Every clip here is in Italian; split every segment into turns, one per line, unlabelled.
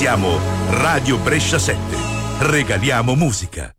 Siamo Radio Brescia 7. Regaliamo musica.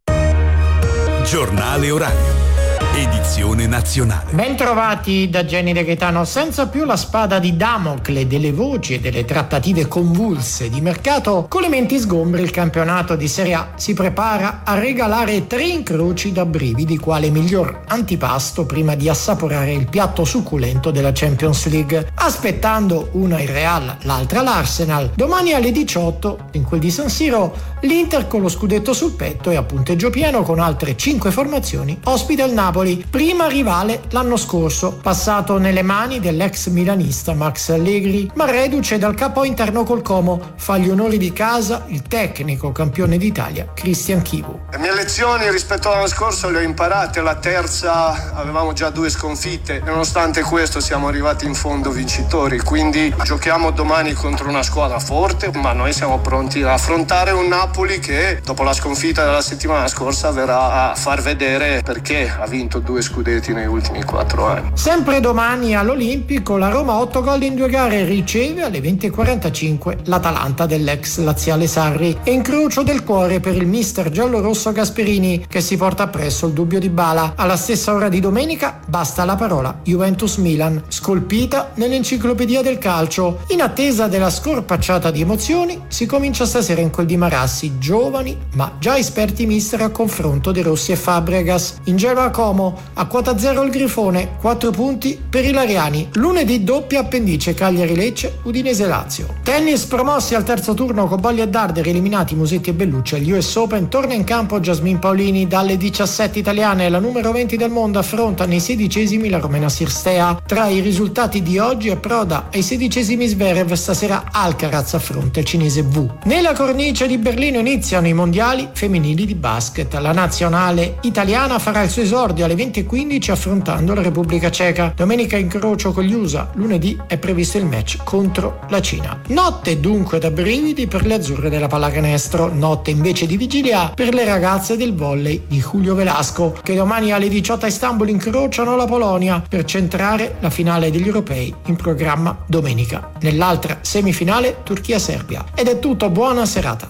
Giornale orario. Edizione nazionale.
Bentrovati da Jenny De Gaetano. Senza più la spada di Damocle delle voci e delle trattative convulse di mercato, con le menti sgombri il campionato di Serie A si prepara a regalare 3 incroci da brividi quale miglior antipasto prima di assaporare il piatto succulento della Champions League, aspettando una il Real, l'altra l'Arsenal. Domani alle 18, in quel di San Siro, l'Inter con lo scudetto sul petto e a punteggio pieno con altre 5 formazioni ospita il Napoli, prima rivale l'anno scorso, passato nelle mani dell'ex milanista Max Allegri, ma reduce dal capo interno col Como, fa gli onori di casa il tecnico campione d'Italia Christian Chivu.
Le mie lezioni rispetto all'anno scorso le ho imparate, alla terza avevamo già 2 sconfitte, nonostante questo siamo arrivati in fondo vincitori, quindi giochiamo domani contro una squadra forte, ma noi siamo pronti a affrontare un Napoli che dopo la sconfitta della settimana scorsa verrà a far vedere perché ha vinto 2 scudetti negli ultimi 4 anni.
Sempre domani all'Olimpico la Roma 8 gol in 2 gare riceve alle 20:45 l'Atalanta dell'ex laziale Sarri e incrocio del cuore per il mister giallorosso Gasperini che si porta appresso il dubbio di Bala. Alla stessa ora di domenica basta la parola Juventus-Milan, scolpita nell'enciclopedia del calcio. In attesa della scorpacciata di emozioni si comincia stasera in quel di Marassi, giovani ma già esperti mister a confronto di Rossi e Fabregas. In gelo a Como a quota 0 il Grifone, 4 punti per i Lariani. Lunedì doppia appendice Cagliari-Lecce, Udinese-Lazio. Tennis, promossi al terzo turno con Bolli e Darder eliminati Musetti e Bellucci agli US Open, torna in campo Jasmine Paolini. Dalle 17 italiane la numero 20 del mondo affrontano i 16esimi la romena Cirstea. Tra i risultati di oggi approda ai 16esimi Zverev, stasera Alcaraz affronta il cinese Wu. Nella cornice di Berlino iniziano i mondiali femminili di basket. La nazionale italiana farà il suo esordio alle 20:15 affrontando la Repubblica Ceca. Domenica incrocio con gli USA, lunedì è previsto il match contro la Cina. Notte dunque da brividi per le azzurre della pallacanestro, notte invece di vigilia per le ragazze del volley di Julio Velasco, che domani alle 18 a Istanbul incrociano la Polonia per centrare la finale degli europei in programma domenica. Nell'altra semifinale Turchia-Serbia. Ed è tutto, buona serata.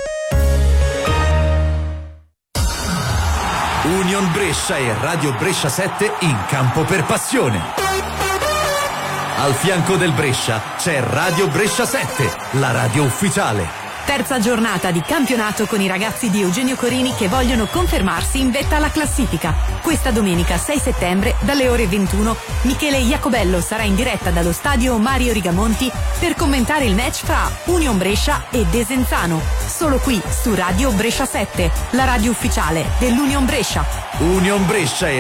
Union Brescia e Radio Brescia 7 in campo per passione. Al fianco del Brescia c'è Radio Brescia 7, la radio ufficiale.
Terza giornata di campionato con i ragazzi di Eugenio Corini che vogliono confermarsi in vetta alla classifica. Questa domenica 6 settembre dalle ore 21 Michele Iacobello sarà in diretta dallo stadio Mario Rigamonti per commentare il match fra Union Brescia e Desenzano. Solo qui su Radio Brescia 7, la radio ufficiale dell'Union Brescia.
Union Brescia e